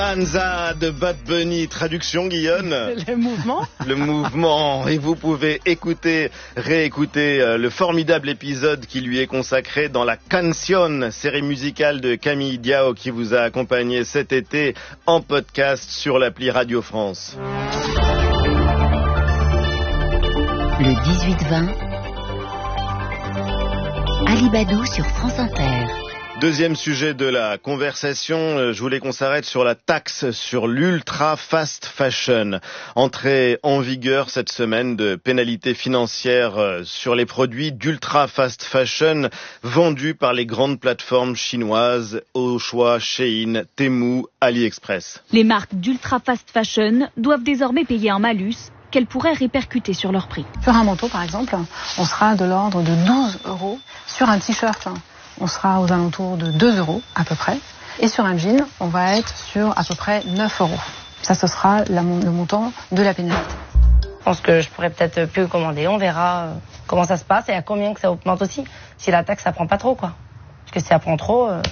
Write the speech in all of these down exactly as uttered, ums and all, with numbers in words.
Hansa de Bad Bunny, traduction Guillaume. Le mouvement. Le mouvement. Et vous pouvez écouter, réécouter le formidable épisode qui lui est consacré dans la Canción, série musicale de Camille Diao qui vous a accompagné cet été en podcast sur l'appli Radio France. Le dix-huit vingt, Ali Badou sur France Inter. Deuxième sujet de la conversation, je voulais qu'on s'arrête sur la taxe sur l'ultra fast fashion. Entrée en vigueur cette semaine de pénalités financières sur les produits d'ultra fast fashion vendus par les grandes plateformes chinoises Auchoa, Shein, Temu, AliExpress. Les marques d'ultra fast fashion doivent désormais payer un malus qu'elles pourraient répercuter sur leur prix. Sur un manteau, par exemple, on sera de l'ordre de douze euros. Sur un t-shirt, on sera aux alentours de deux euros à peu près. Et sur un jean, on va être sur à peu près neuf euros. Ça, ce sera la, le montant de la pénalité. Je pense que je pourrais peut-être plus commander. On verra comment ça se passe et à combien que ça augmente aussi. Si la taxe, ça prend pas trop, quoi. Parce que si ça prend trop, euh,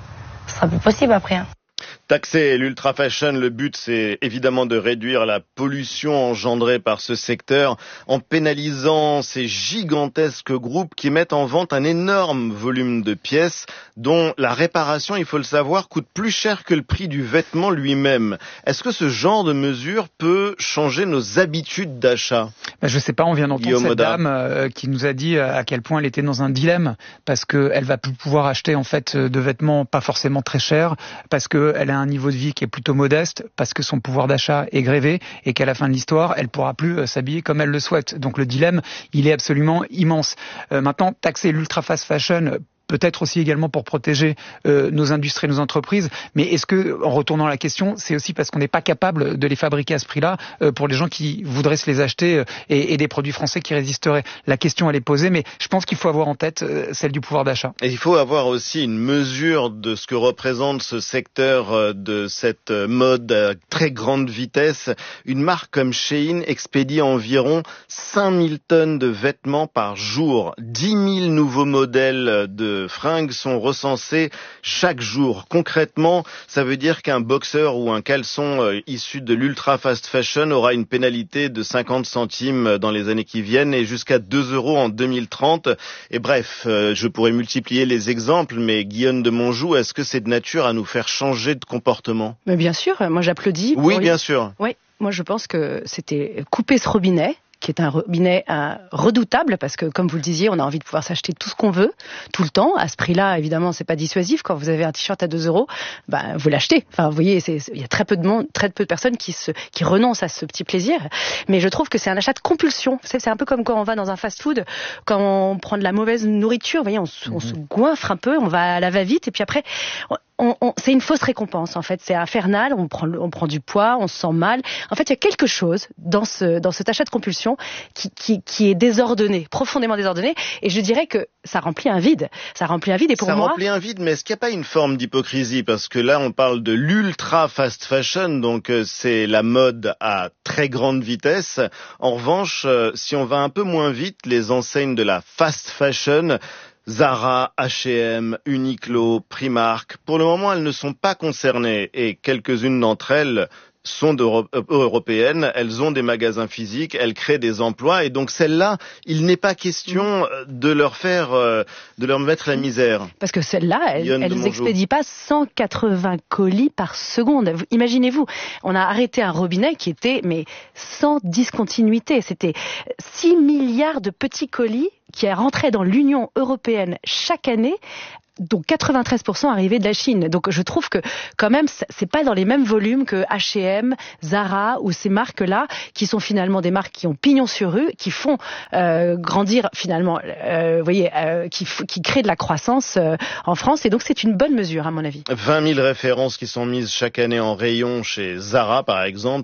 ce sera plus possible après. Hein. Taxer l'ultra fashion, le but c'est évidemment de réduire la pollution engendrée par ce secteur en pénalisant ces gigantesques groupes qui mettent en vente un énorme volume de pièces dont la réparation, il faut le savoir, coûte plus cher que le prix du vêtement lui-même. Est-ce que ce genre de mesure peut changer nos habitudes d'achat ? Ben je sais pas, on vient d'entendre Guillaume cette Moda. dame euh, qui nous a dit à quel point elle était dans un dilemme parce qu'elle va plus pouvoir acheter en fait de vêtements pas forcément très chers parce qu'elle a un niveau de vie qui est plutôt modeste, parce que son pouvoir d'achat est grévé et qu'à la fin de l'histoire, elle pourra plus s'habiller comme elle le souhaite. Donc le dilemme, il est absolument immense. Euh, maintenant, taxer l'ultra fast fashion, peut-être aussi également pour protéger euh, nos industries, nos entreprises. Mais est-ce que, en retournant à la question, c'est aussi parce qu'on n'est pas capable de les fabriquer à ce prix-là euh, pour les gens qui voudraient se les acheter euh, et, et des produits français qui résisteraient ? La question, elle est posée, mais je pense qu'il faut avoir en tête euh, celle du pouvoir d'achat. Et il faut avoir aussi une mesure de ce que représente ce secteur euh, de cette mode à très grande vitesse. Une marque comme Shein expédie environ cinq mille tonnes de vêtements par jour. dix mille nouveaux modèles de fringues sont recensés chaque jour. Concrètement, ça veut dire qu'un boxeur ou un caleçon euh, issu de l'ultra fast fashion aura une pénalité de cinquante centimes dans les années qui viennent et jusqu'à deux euros en deux mille trente. Et bref, euh, je pourrais multiplier les exemples, mais Guillaume de Monjou, est-ce que c'est de nature à nous faire changer de comportement ? Mais bien sûr, moi j'applaudis. Oui, bien sûr. Oui, moi je pense que c'était couper ce robinet, qui est un robinet un, redoutable, parce que, comme vous le disiez, on a envie de pouvoir s'acheter tout ce qu'on veut, tout le temps. À ce prix-là, évidemment, c'est pas dissuasif. Quand vous avez un t-shirt à deux euros, ben, vous l'achetez. Enfin, vous voyez, c'est, il y a très peu de monde, très peu de personnes qui se, qui renoncent à ce petit plaisir. Mais je trouve que c'est un achat de compulsion. C'est, c'est un peu comme quand on va dans un fast-food, quand on prend de la mauvaise nourriture, vous voyez, on, mm-hmm. on se goinfre un peu, on va à la va-vite, et puis après, on, On, on, c'est une fausse récompense en fait, c'est infernal, on prend, on prend du poids, on se sent mal. En fait, il y a quelque chose dans ce dans cet achat de compulsion qui, qui, qui est désordonné, profondément désordonné, et je dirais que ça remplit un vide. Ça remplit un vide, et pour ça moi... Ça remplit un vide, mais est-ce qu'il n'y a pas une forme d'hypocrisie ? Parce que là, on parle de l'ultra fast fashion, donc euh, c'est la mode à très grande vitesse. En revanche, euh, si on va un peu moins vite, les enseignes de la fast fashion... Zara, H et M, Uniqlo, Primark, pour le moment, elles ne sont pas concernées et quelques-unes d'entre elles sont européennes, elles ont des magasins physiques, elles créent des emplois et donc celles-là, il n'est pas question de leur faire, de leur mettre la misère. Parce que celles-là, elles, elles expédient pas cent quatre-vingts colis par seconde. Imaginez-vous, on a arrêté un robinet qui était mais sans discontinuité. C'était six milliards de petits colis qui rentraient dans l'Union européenne chaque année, dont quatre-vingt-treize pour cent arrivaient de la Chine. Donc je trouve que quand même c'est pas dans les mêmes volumes que H et M, Zara ou ces marques-là qui sont finalement des marques qui ont pignon sur rue, qui font euh, grandir finalement, euh, vous voyez, euh, qui, qui créent de la croissance euh, en France. Et donc c'est une bonne mesure à mon avis. vingt mille références qui sont mises chaque année en rayon chez Zara par exemple, contre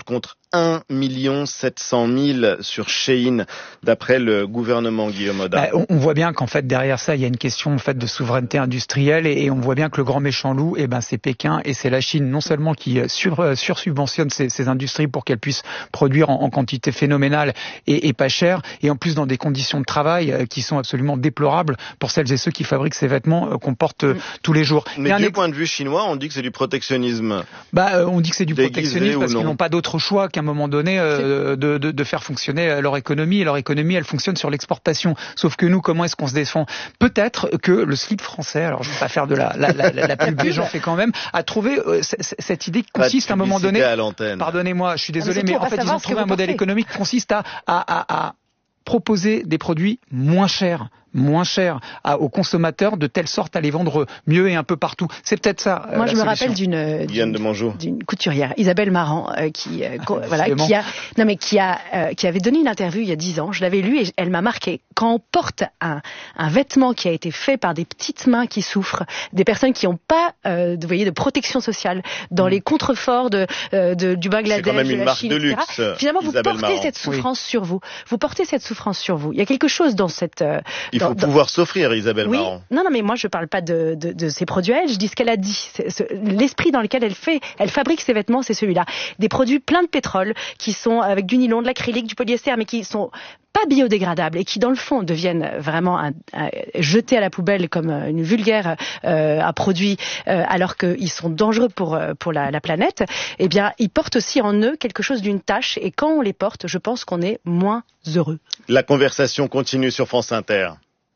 un million sept cent mille sur Shein, d'après le gouvernement, Guillaume Oda. Bah, on, on voit bien qu'en fait derrière ça il y a une question en fait de souveraineté industrielle et, et on voit bien que le grand méchant loup, eh ben c'est Pékin et c'est la Chine, non seulement qui sur sursubventionne ces, ces industries pour qu'elles puissent produire en, en quantité phénoménale et, et pas cher, et en plus dans des conditions de travail qui sont absolument déplorables pour celles et ceux qui fabriquent ces vêtements qu'on porte mmh. tous les jours. Mais du point de vue chinois, on dit que c'est du protectionnisme. Bah, on dit que c'est du Déguisé protectionnisme parce qu'ils n'ont pas d'autre choix qu'à un moment donné euh, de, de, de faire fonctionner leur économie. Et leur économie, elle fonctionne sur l'exportation. Sauf que nous, comment est-ce qu'on se défend? Peut-être que le slip français, alors je ne vais pas faire de la, la, la, la, la pub, mais j'en fais quand même, a trouvé euh, c- c- cette idée qui consiste à un moment donné. À l'antenne. Pardonnez-moi, je suis désolé, ah, mais, mais en fait, ils ont trouvé un modèle économique qui consiste à, à, à, à proposer des produits moins chers. moins cher à, aux consommateurs, de telle sorte à les vendre mieux et un peu partout. C'est peut-être ça. Moi, euh, je me solution. rappelle d'une, d'une, de d'une couturière, Isabelle Marant, euh, qui, euh, co- voilà, qui a, non mais qui a, euh, qui avait donné une interview il y a dix ans. Je l'avais lu et elle m'a marqué. Quand on porte un, un vêtement qui a été fait par des petites mains qui souffrent, des personnes qui n'ont pas, euh, de, vous voyez, de protection sociale, dans mmh. les contreforts de, euh, de du Bangladesh, c'est quand même une de la marque Chine, de et cetera. luxe. Finalement, vous Isabelle portez Marant. cette souffrance oui. sur vous. Vous portez cette souffrance sur vous. Il y a quelque chose dans cette. Euh, Il dans, faut dans... pouvoir s'offrir, Isabelle oui. Marant. Non, non, mais moi je parle pas de, de, de ses produits à elle, je dis ce qu'elle a dit. C'est, c'est, l'esprit dans lequel elle fait, elle fabrique ses vêtements, c'est celui-là. Des produits pleins de pétrole, qui sont avec du nylon, de l'acrylique, du polyester, mais qui sont pas biodégradables et qui dans le fond deviennent vraiment un, un, jetés à la poubelle comme une vulgaire euh, un produit, euh, alors qu'ils sont dangereux pour pour la, la planète. Eh bien, ils portent aussi en eux quelque chose d'une tâche, et quand on les porte, je pense qu'on est moins heureux. La conversation continue sur France Inter.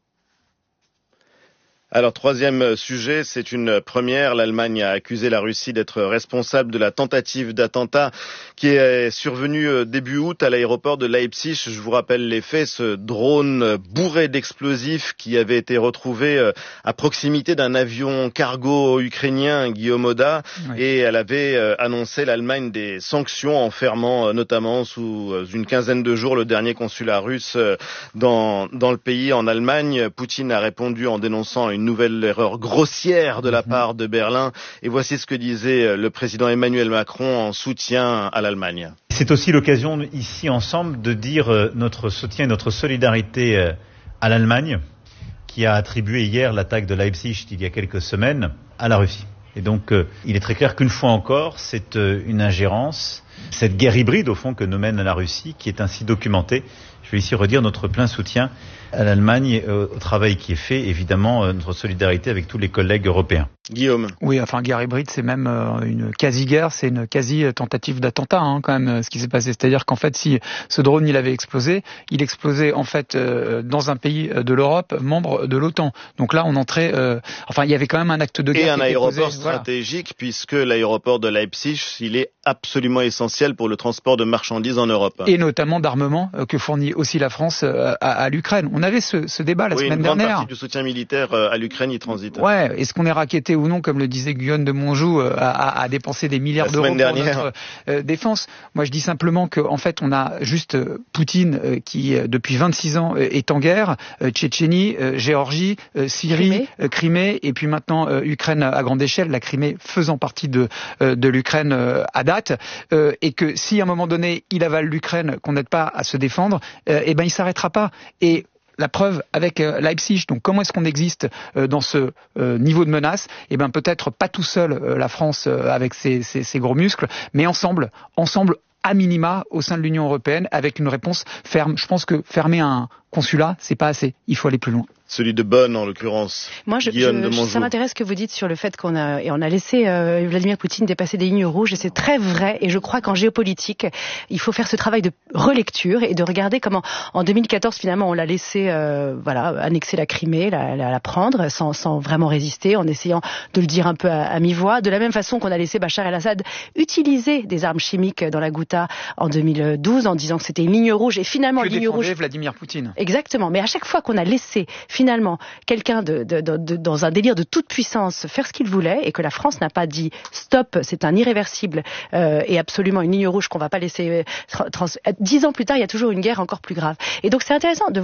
Alors, troisième sujet, c'est une première. L'Allemagne a accusé la Russie d'être responsable de la tentative d'attentat qui est survenue début août à l'aéroport de Leipzig. Je vous rappelle les faits, ce drone bourré d'explosifs qui avait été retrouvé à proximité d'un avion cargo ukrainien, Guillaume Oda, oui. Et elle avait annoncé, l'Allemagne, des sanctions en fermant notamment sous une quinzaine de jours le dernier consulat russe dans, dans le pays, en Allemagne. Poutine a répondu en dénonçant une Une nouvelle erreur grossière de la part de Berlin. Et voici ce que disait le président Emmanuel Macron en soutien à l'Allemagne. C'est aussi l'occasion ici ensemble de dire notre soutien et notre solidarité à l'Allemagne, qui a attribué hier l'attaque de Leipzig il y a quelques semaines à la Russie. Et donc il est très clair qu'une fois encore, c'est une ingérence, cette guerre hybride au fond que nous mène la Russie, qui est ainsi documentée. Je vais ici redire notre plein soutien à l'Allemagne, euh, au travail qui est fait, évidemment, euh, notre solidarité avec tous les collègues européens. Guillaume. Oui, enfin, guerre hybride, c'est même euh, une quasi-guerre, c'est une quasi-tentative d'attentat, hein, quand même, ce qui s'est passé. C'est-à-dire qu'en fait, si ce drone, il avait explosé, il explosait, en fait, euh, dans un pays de l'Europe, membre de l'OTAN. Donc là, on entrait, euh, enfin, il y avait quand même un acte de guerre. Et un aéroport posé, stratégique, voilà. Puisque l'aéroport de Leipzig, il est absolument essentiel pour le transport de marchandises en Europe. Et notamment d'armement, euh, que fournit aussi la France euh, à, à l'Ukraine. On avait ce, ce débat la oui, semaine une grande dernière. Partie du soutien militaire à l'Ukraine, il transite. Ouais, est-ce qu'on est racketté ou non, comme le disait Guyonne de Montjoux, à, à, à dépenser des milliards la d'euros pour dernière. notre euh, défense? Moi, je dis simplement que, en fait, on a juste euh, Poutine euh, qui, euh, depuis vingt-six ans, euh, est en guerre. Euh, Tchétchénie, euh, Géorgie, euh, Syrie, Crimée. Euh, Crimée, et puis maintenant euh, Ukraine à grande échelle. La Crimée faisant partie de euh, de l'Ukraine euh, à date, euh, et que si à un moment donné il avale l'Ukraine, qu'on n'aide pas à se défendre, euh, eh ben il s'arrêtera pas. Et la preuve avec euh, Leipzig. Donc comment est-ce qu'on existe euh, dans ce euh, niveau de menace? Eh ben peut-être pas tout seul, euh, la France euh, avec ses, ses, ses gros muscles, mais ensemble, ensemble à minima au sein de l'Union européenne, avec une réponse ferme. Je pense que fermer un consulat, c'est pas assez. Il faut aller plus loin. Celui de Bonn, en l'occurrence. Moi, je, je, ça m'intéresse ce que vous dites sur le fait qu'on a, et on a laissé euh, Vladimir Poutine dépasser des lignes rouges, et c'est très vrai. Et je crois qu'en géopolitique, il faut faire ce travail de relecture et de regarder comment, en deux mille quatorze, finalement, on l'a laissé, euh, voilà, annexer la Crimée, la, la, la prendre, sans, sans vraiment résister, en essayant de le dire un peu à, à mi-voix. De la même façon qu'on a laissé Bachar el-Assad utiliser des armes chimiques dans la Ghouta en deux mille douze, en disant que c'était une ligne rouge, et finalement, que ligne rouge. Vladimir Poutine. Exactement. Mais à chaque fois qu'on a laissé, finalement, quelqu'un de, de, de, de, dans un délire de toute puissance faire ce qu'il voulait, et que la France n'a pas dit stop, c'est un irréversible euh, et absolument une ligne rouge qu'on va pas laisser. Trans... Dix ans plus tard, il y a toujours une guerre encore plus grave. Et donc c'est intéressant de